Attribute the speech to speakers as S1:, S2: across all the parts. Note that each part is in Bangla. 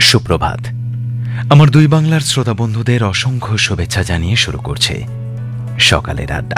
S1: সুপ্রভাত। আমার দুই বাংলার শ্রোতা বন্ধুদের অসংখ্য শুভেচ্ছা জানিয়ে শুরু করছে সকালের আড্ডা।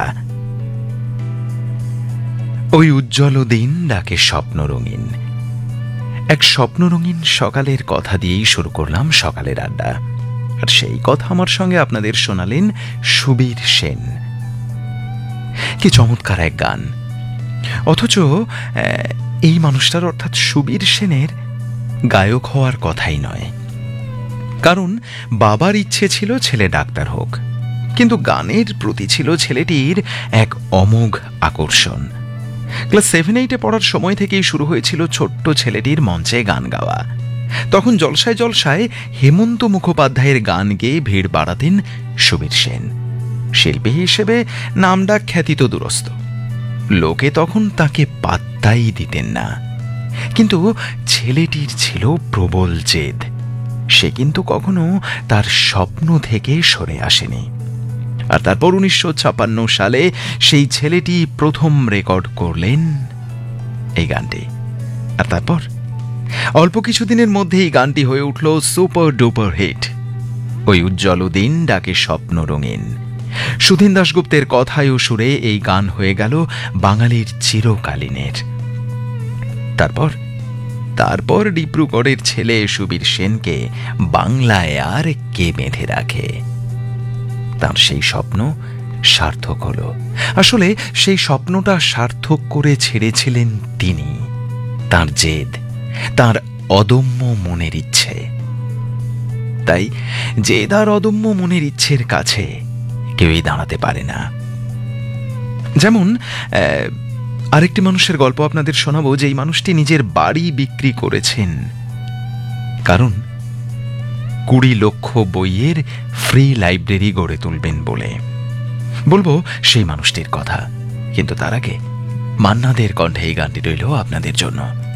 S1: ওই উজ্জ্বল দিন ডাকে স্বপ্ন রঙিন। এক স্বপ্ন রঙিন সকালের কথা দিয়েই শুরু করলাম সকালের আড্ডা। আর সেই কথা আমার সঙ্গে আপনাদের শোনালেন সুবীর সেন। কি চমৎকার এক গান! অথচ এই মানুষটার অর্থাৎ সুবীর সেনের গায়ক হওয়ার কথাই নয়। কারণ বাবার ইচ্ছে ছিল ছেলে ডাক্তার হোক, কিন্তু গানের প্রতি ছিল ছেলেটির এক অমোঘ আকর্ষণ। ক্লাস 7-8 পড়ার সময় থেকেই শুরু হয়েছিল ছোট্ট ছেলেটির মঞ্চে গান গাওয়া। তখন জলসায় জলসায় হেমন্ত মুখোপাধ্যায়ের গান গেয়ে ভিড় বাড়াতেন সুবীর সেন। শিল্পী হিসেবে নামডাক খ্যাতি তো দূরস্থ, লোকে তখন তাকে পাত্তাই দিতেন না। কিন্তু ছেলেটির ছিল প্রবল জেদ। সে কিন্তু কখনো তার স্বপ্ন থেকে সরে আসেনি। আর তারপর 1956 সালে সেই ছেলেটি প্রথম রেকর্ড করলেন এই গানটি। আর তারপর অল্প কিছুদিনের মধ্যে এই গানটি হয়ে উঠল সুপার ডুপার হিট। ওই উজ্জ্বল দিন ডাকে স্বপ্ন রঙিন। সুধীন দাশগুপ্তের কথায় ও সুরে এই গান হয়ে গেল বাঙালির চিরকালীনের। তারপর ডিব্রুগড়ের ছেলে সুবীর সেনকে বাংলায় আর কে বেঁধে রাখে? তার সেই স্বপ্ন সার্থক হলো। আসলে সেই স্বপ্নটা সার্থক করে ছেড়েছিলেন তিনি। তার জেদ, তার অদম্য মনের ইচ্ছে। তাই জেদ আর অদম্য মনের ইচ্ছের কাছে কেউই দাঁড়াতে পারে না। যেমন আরেকটি মানুষের গল্প আপনাদের শোনাবো, যে এই মানুষটি নিজের বাড়ি বিক্রি করেছেন কারণ 20 লক্ষ বইয়ের ফ্রি লাইব্রেরি গড়ে তুলবেন বলে। বলবো সেই মানুষটির কথা, কিন্তু তার আগে মান্না দের কণ্ঠে এই গানটি রইল আপনাদের জন্য।